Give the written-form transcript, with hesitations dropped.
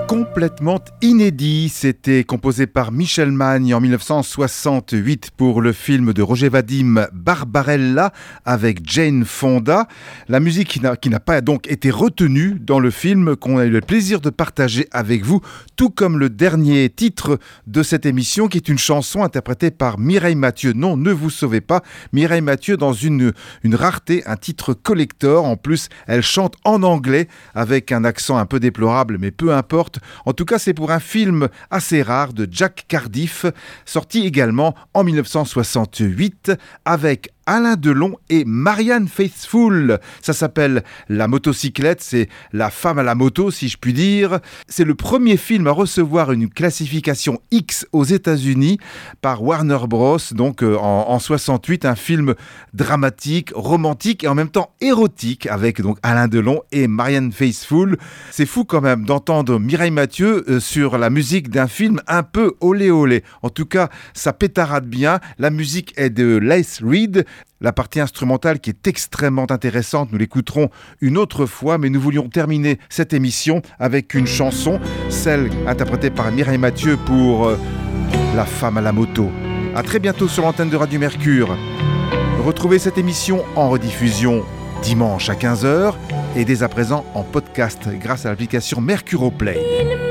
Complètement inédit, c'était composé par Michel Magne en 1968 pour le film de Roger Vadim Barbarella avec Jane Fonda. La musique qui n'a pas donc été retenue dans le film, qu'on a eu le plaisir de partager avec vous, tout comme le dernier titre de cette émission qui est une chanson interprétée par Mireille Mathieu. Non, ne vous sauvez pas, Mireille Mathieu dans une rareté, un titre collector. En plus, elle chante en anglais avec un accent un peu déplorable, mais peu importe. En tout cas, c'est pour un film assez rare de Jack Cardiff, sorti également en 1968 avec Alain Delon et Marianne Faithfull. Ça s'appelle La motocyclette, c'est la femme à la moto si je puis dire. C'est le premier film à recevoir une classification X aux États-Unis par Warner Bros. Donc en 68, un film dramatique, romantique et en même temps érotique avec donc Alain Delon et Marianne Faithfull. C'est fou quand même d'entendre Mireille Mathieu sur la musique d'un film un peu olé olé. En tout cas, ça pétarade bien. La musique est de Lace Reed. La partie instrumentale qui est extrêmement intéressante, nous l'écouterons une autre fois, mais nous voulions terminer cette émission avec une chanson, celle interprétée par Mireille Mathieu pour La femme à la moto. À très bientôt sur l'antenne de Radio Mercure. Retrouvez cette émission en rediffusion dimanche à 15h et dès à présent en podcast grâce à l'application Mercuro Play.